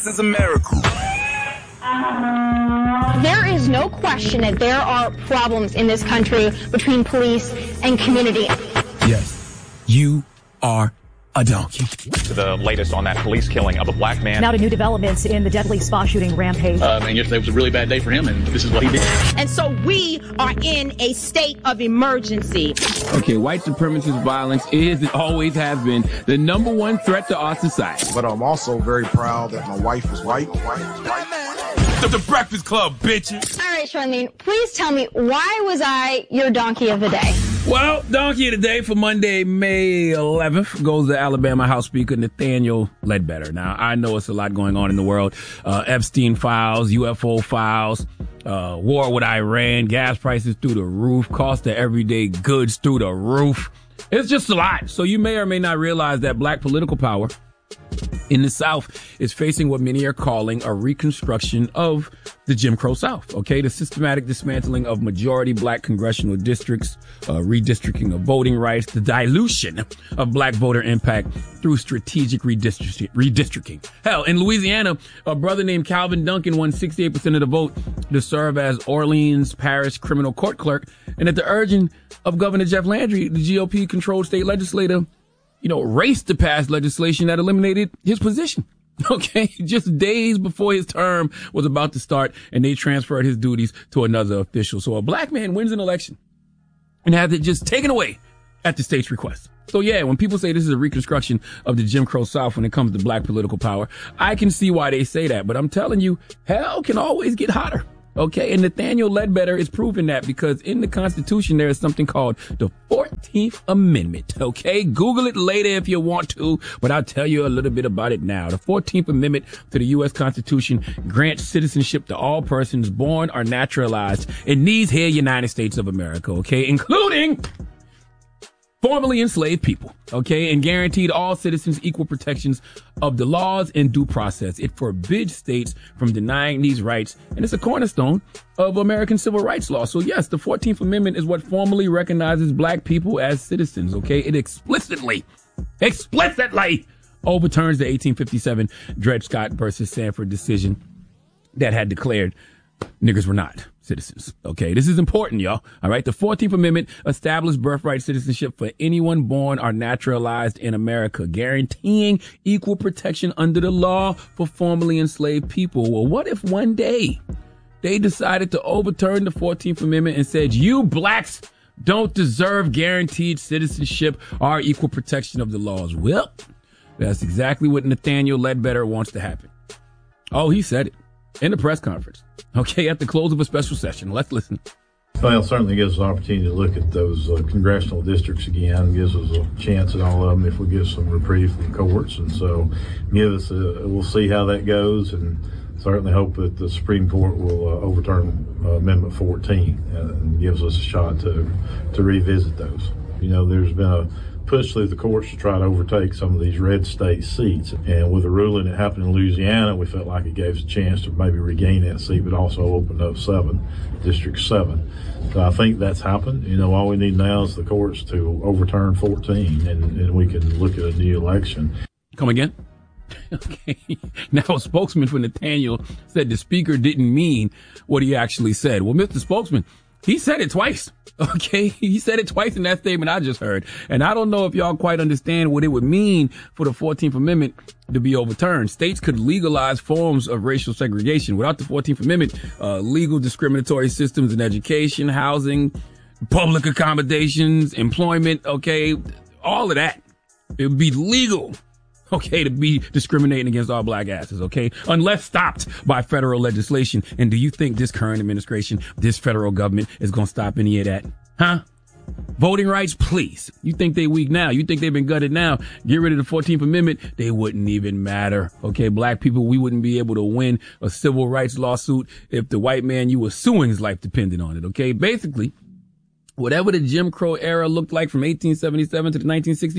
This is America. There is no question that there are problems in this country between police and community. Yes, you are a donkey. To the latest on that police killing of a black man. Now to new developments in the deadly spa shooting rampage. And yesterday was a really bad day for him, and this is what he did. And so we are in a state of emergency. Okay, white supremacist violence is and always has been the number one threat to our society. But I'm also very proud that my wife is white. The Breakfast Club, bitches. All right, Charlene, please tell me, why was I your donkey of the day? Well, donkey of the day for Monday, May 11th goes to Alabama House Speaker Nathaniel Ledbetter. Now, I know it's a lot going on in the world. Epstein files, UFO files, war with Iran, gas prices through the roof, cost of everyday goods through the roof. It's just a lot. So you may or may not realize that black political power in the South is facing what many are calling a reconstruction of the Jim Crow South. Okay, the systematic dismantling of majority black congressional districts, redistricting of voting rights, the dilution of black voter impact through strategic redistricting. Hell, in Louisiana, a brother named Calvin Duncan won 68% of the vote to serve as Orleans Parish criminal court clerk. And at the urging of Governor Jeff Landry, the GOP-controlled state legislator, raced to pass legislation that eliminated his position. Okay, just days before his term was about to start, and they transferred his duties to another official. So a black man wins an election and has it just taken away at the state's request. So yeah, when people say this is a reconstruction of the Jim Crow South when it comes to black political power, I can see why they say that. But I'm telling you, hell can always get hotter. Okay, and Nathaniel Ledbetter is proving that because in the Constitution there is something called the 14th Amendment. Okay, Google it later if you want to, but I'll tell you a little bit about it now. The 14th Amendment to the U.S. Constitution grants citizenship to all persons born or naturalized in these here United States of America, okay, including formerly enslaved people, okay, and guaranteed all citizens equal protections of the laws and due process. It forbids states from denying these rights, and it's a cornerstone of American civil rights law. So yes, the 14th Amendment is what formally recognizes black people as citizens, okay? It explicitly overturns the 1857 Dred Scott versus Sanford decision that had declared niggers were not citizens. Okay, this is important, y'all. All right, the 14th Amendment established birthright citizenship for anyone born or naturalized in America, guaranteeing equal protection under the law for formerly enslaved people. Well, what if one day they decided to overturn the 14th Amendment and said, you blacks don't deserve guaranteed citizenship or equal protection of the laws? Well, that's exactly what Nathaniel Ledbetter wants to happen. Oh, he said it in the press conference. Okay, at the close of a special session. Let's listen. Well, it certainly gives us an opportunity to look at those congressional districts again. Gives us a chance at all of them if we get some reprieve from courts. And so we'll see how that goes, and certainly hope that the Supreme Court will overturn Amendment 14 and gives us a shot to revisit those. There's been a push through the courts to try to overtake some of these red state seats. And with the ruling that happened in Louisiana, we felt like it gave us a chance to maybe regain that seat, but also opened up District 7. So I think that's happened. All we need now is the courts to overturn 14, and we can look at a new election. Come again? Okay. Now, a spokesman for Nathaniel said the speaker didn't mean what he actually said. Well, Mr. Spokesman, he said it twice. Okay, he said it twice in that statement I just heard. And I don't know if y'all quite understand what it would mean for the 14th Amendment to be overturned. States could legalize forms of racial segregation. Without the 14th Amendment, legal discriminatory systems in education, housing, public accommodations, employment, okay, all of that. It would be legal, okay, to be discriminating against all black asses, okay, unless stopped by federal legislation. And do you think this current administration, this federal government is going to stop any of that? Huh? Voting rights, please. You think they weak now? You think they've been gutted now? Get rid of the 14th Amendment. They wouldn't even matter. Okay, black people, we wouldn't be able to win a civil rights lawsuit if the white man you were suing's life depended on it, okay? Basically, whatever the Jim Crow era looked like from 1877 to the 1960s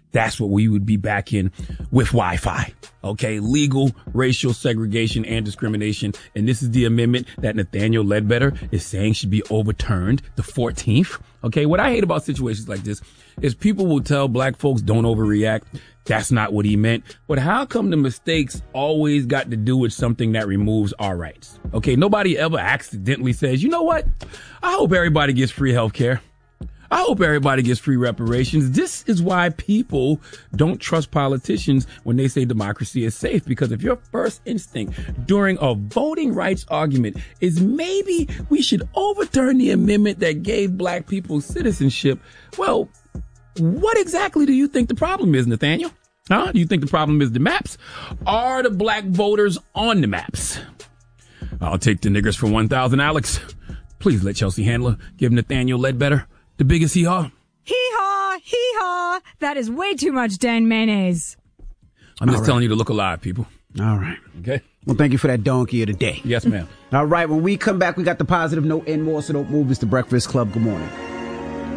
that's what we would be back in with Wi-Fi. Okay, legal racial segregation and discrimination. And this is the amendment that Nathaniel Ledbetter is saying should be overturned, the 14th. Okay, what I hate about situations like this is people will tell black folks don't overreact. That's not what he meant. But how come the mistakes always got to do with something that removes our rights? Okay, nobody ever accidentally says, you know what? I hope everybody gets free health care. I hope everybody gets free reparations. This is why people don't trust politicians when they say democracy is safe. Because if your first instinct during a voting rights argument is maybe we should overturn the amendment that gave black people citizenship, well, what exactly do you think the problem is, Nathaniel? Huh? Do you think the problem is the maps? Are the black voters on the maps? I'll take the niggers for 1,000, Alex. Please let Chelsea Handler give Nathaniel Ledbetter the biggest hee-haw. Hee-haw, hee-haw. That is way too much Dan mayonnaise. I'm just telling you to look alive, people. All right. Okay? Well, thank you for that donkey of the day. Yes, ma'am. All right. When we come back, we got the positive note and more, so don't move. It's the Breakfast Club. Good morning.